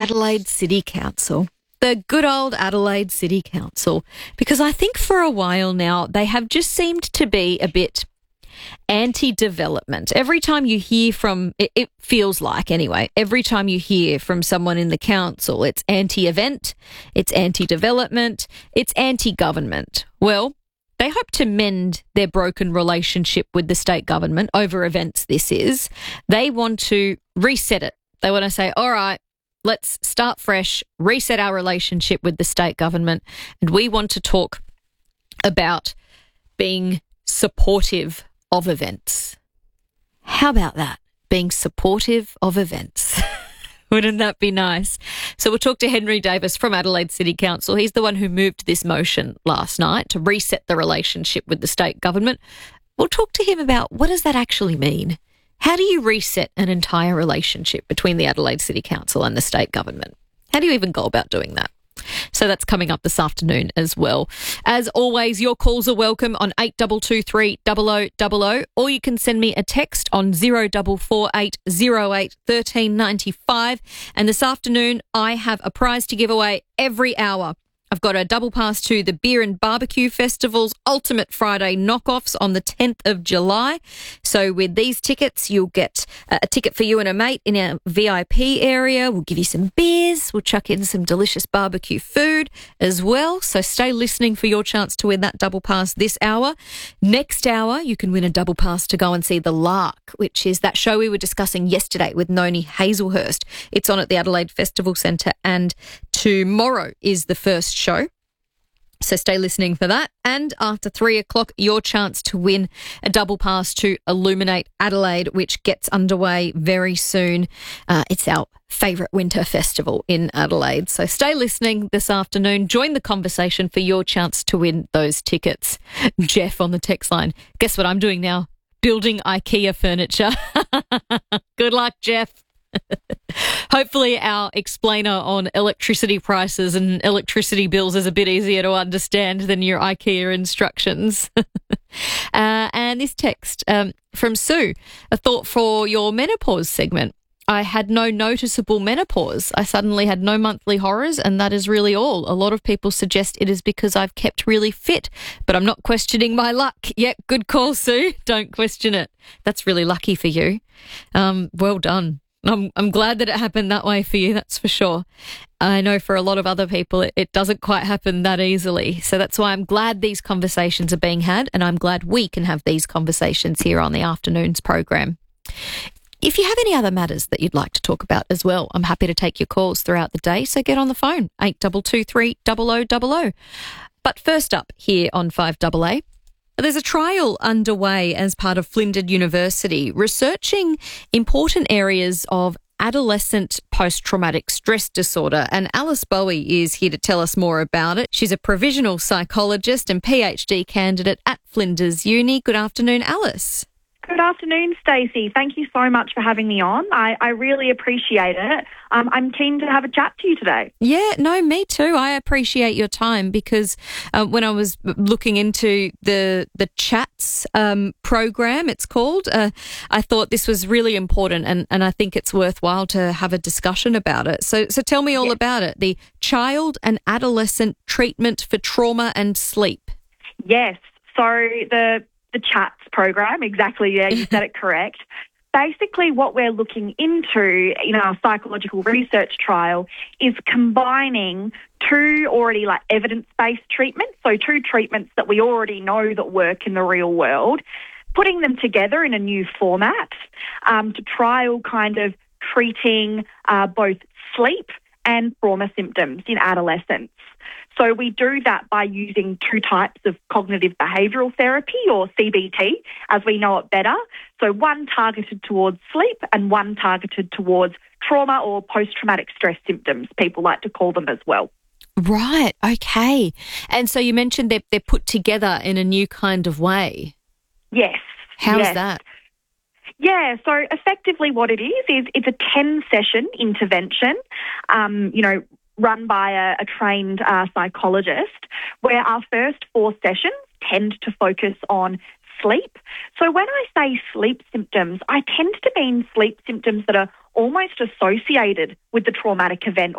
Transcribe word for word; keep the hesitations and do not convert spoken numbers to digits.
Adelaide City Council. The good old Adelaide City Council, because I think for a while now they have just seemed to be a bit anti-development. Every time you hear from, it, it feels like anyway, every time you hear from someone in the council, it's anti-event, it's anti-development, it's anti-government. Well, they hope to mend their broken relationship with the state government over events this is. They want to reset it. They want to say, all right, let's start fresh, reset our relationship with the state government, and we want to talk about being supportive of events. How about that? Being supportive of events. Wouldn't that be nice? So we'll talk to Henry Davis from Adelaide City Council. He's the one who moved this motion last night to reset the relationship with the state government. We'll talk to him about what does that actually mean? How do you reset an entire relationship between the Adelaide City Council and the state government? How do you even go about doing that? So that's coming up this afternoon as well. As always, your calls are welcome on eight two two three, zero zero zero zero, or you can send me a text on zero four four eight zero eight one three nine five. And this afternoon, I have a prize to give away every hour. I've got a double pass to the Beer and Barbecue Festival's Ultimate Friday Knockoffs on the tenth of July. So with these tickets, you'll get a ticket for you and a mate in our V I P area. We'll give you some beers. We'll chuck in some delicious barbecue food as well. So stay listening for your chance to win that double pass this hour. Next hour, you can win a double pass to go and see The Lark, which is that show we were discussing yesterday with Noni Hazelhurst. It's on at the Adelaide Festival Centre, and tomorrow is the first show. So stay listening for that. And after three o'clock, your chance to win a double pass to Illuminate Adelaide, which gets underway very soon. Uh, it's our favourite winter festival in Adelaide. So stay listening this afternoon. Join the conversation for your chance to win those tickets. Jeff on the text line. Guess what I'm doing now? Building IKEA furniture. Good luck, Jeff. Hopefully our explainer on electricity prices and electricity bills is a bit easier to understand than your IKEA instructions. uh, and this text um, from Sue, a thought for your menopause segment. I had no noticeable menopause. I suddenly had no monthly horrors, and that is really all. A lot of people suggest it is because I've kept really fit, but I'm not questioning my luck. Yeah, good call, Sue. Don't question it. That's really lucky for you. Um, well done. I'm I'm glad that it happened that way for you, that's for sure. I know for a lot of other people it, it doesn't quite happen that easily. So that's why I'm glad these conversations are being had, and I'm glad we can have these conversations here on the afternoon's program. If you have any other matters that you'd like to talk about as well, I'm happy to take your calls throughout the day, so get on the phone, eight two two three, zero zero zero zero. But first up here on five A A, there's a trial underway as part of Flinders University researching important areas of adolescent post-traumatic stress disorder, and Alice Bowie is here to tell us more about it. She's a provisional psychologist and PhD candidate at Flinders Uni. Good afternoon, Alice. Good afternoon, Stacey. Thank you so much for having me on. I, I really appreciate it. Um, I'm keen to have a chat to you today. Yeah, no, me too. I appreciate your time because uh, when I was looking into the the chats um, program, it's called, uh, I thought this was really important, and, and I think it's worthwhile to have a discussion about it. So, so tell me all yes. about it. The Child and Adolescent Treatment for Trauma and Sleep. Yes. So the the chats program, exactly, yeah, you said it correct. Basically what we're looking into in our psychological research trial is combining two already like evidence-based treatments, so two treatments that we already know that work in the real world, putting them together in a new format um, to trial kind of treating uh, both sleep and trauma symptoms in adolescents. So we do that by using two types of cognitive behavioural therapy, or C B T, as we know it better. So one targeted towards sleep and one targeted towards trauma or post-traumatic stress symptoms, people like to call them as well. Right, okay. And so you mentioned they're, they're put together in a new kind of way. Yes. How's yes. that? Yeah, so effectively what it is, is it's a ten-session intervention, um, you know, run by a, a trained uh, psychologist, where our first four sessions tend to focus on sleep. So when I say sleep symptoms, I tend to mean sleep symptoms that are almost associated with the traumatic event